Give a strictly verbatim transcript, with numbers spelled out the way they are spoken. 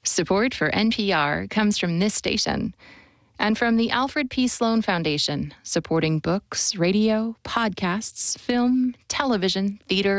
Support for N P R comes from this station and from the Alfred P. Sloan Foundation, supporting books, radio, podcasts, film, television, theater,